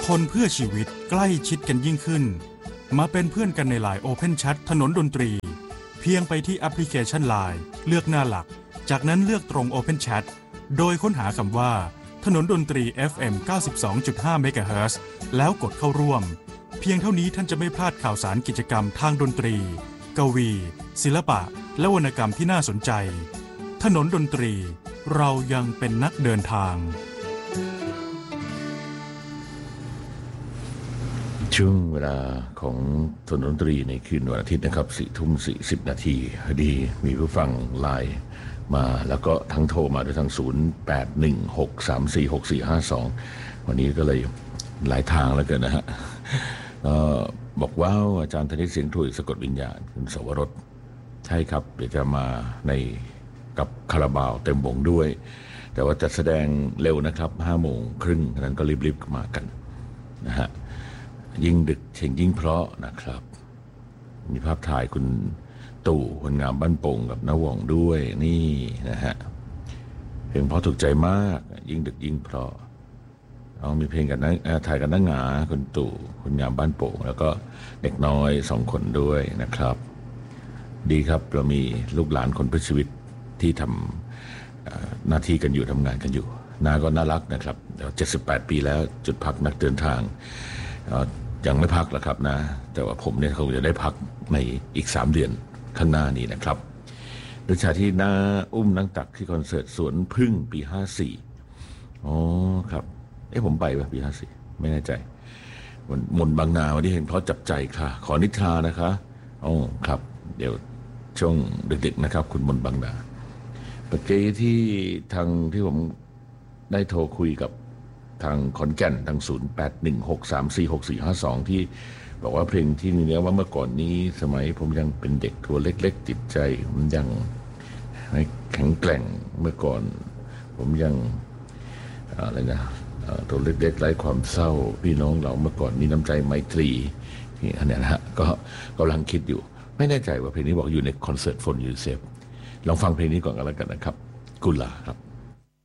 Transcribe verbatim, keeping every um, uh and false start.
คนเพื่อชีวิตใกล้ชิดกันยิ่งขึ้นมาเป็นเพื่อนกันใน ไลน์ Open Chat ถนนดนตรีเพียงไปที่แอปพลิเคชัน ไลน์ เลือกหน้าหลักจากนั้นเลือกตรง Open Chat โดยค้นหาคำว่าถนนดนตรี เอฟ เอ็ม เก้าสิบสองจุดห้า เมกะเฮิรตซ์แล้วกดเข้าร่วมเพียงเท่านี้ท่านจะไม่พลาดข่าวสารกิจกรรมทางดนตรีกวีศิลปะและวรรณกรรมที่น่าสนใจถนนดนตรีเรายังเป็นนักเดินทางช่วงเวลาของถนนดนตรีในคืนวันอาทิตย์นะครับสี่ทุ่มสี่สิบนาทีพอดีมีผู้ฟังไลน์มาแล้วก็ทั้งโทรมาด้วยทางศูนย์แปดหนึ่งหกสามสี่หกสี่ห้าสองวันนี้ก็เลยหลายทางแล้วกันนะฮะบอกว่าอาจารย์ธนิตเสียงถุยสะกดวิญญาณคุณสวรสใช่ครับเดี๋ยวจะมาในกับคาราบาวเต็มวงด้วยแต่ว่าจัดแสดงเร็วนะครับห้าโมงครึ่งนั้นก็รีบๆมากันนะฮะยิ่งดึกเช่นยิ่งเพราะนะครับมีภาพถ่ายคุณตู่คนงามบ้านโป่งกับน้าหว่องด้วยนี่นะฮะเพลงเพราะถูกใจมากยิ่งดึกยิ่งเพราะเอามีเพลงกันนะถ่ายกันนังหงาคุณตู่คนงามบ้านโป่งแล้วก็เด็กน้อยสองคนด้วยนะครับดีครับเรามีลูกหลานคนเพื่อชีวิตที่ทำหน้าที่กันอยู่ทำงานกันอยู่นาก็น่ารักนะครับเดี๋ยวเจ็ดสิบแปดปีแล้วจุดพักนักเดินทางยังไม่พักแล้วครับนะแต่ว่าผมเนี่ยคงจะได้พักในอีกสามเดือนข้างหน้านี้นะครับโดยฉากที่น้าอุ้มนังตักที่คอนเสิร์ตสวนพึ่งปีห้าสี่อ๋อครับเอ้ผมไปป่ะปีห้าสี่ไม่แน่ใจมนบางนาวันนี้เห็นเพราะจับใจค่ะขอนิทรานะคะอ๋อครับเดี๋ยวช่วงดึกๆนะครับคุณมนบางนาเมื่อกี้ที่ทางที่ผมได้โทรคุยกับทางขอนแก่นทางศูนย์แปดหนึ่งหกสามสี่หกสี่ห้าสองที่บอกว่าเพลงที่มีเนื้อว่าเมื่อก่อนนี้สมัยผมยังเป็นเด็กตัวเล็กๆจิตใจผมยังแข็งแกร่งเมื่อก่อนผมยังอะไรนะตัวเล็กๆไร้ความเศร้าพี่น้องเราเมื่อก่อนมีน้ำใจไมตรีนี่อันนี้นะฮะก็กำลังคิดอยู่ไม่แน่ใจว่าเพลงนี้บอกอยู่ในคอนเสิร์ตฟอนยูเซฟลองฟังเพลงนี้ก่อนกันแล้วกันนะครับกุลาครับ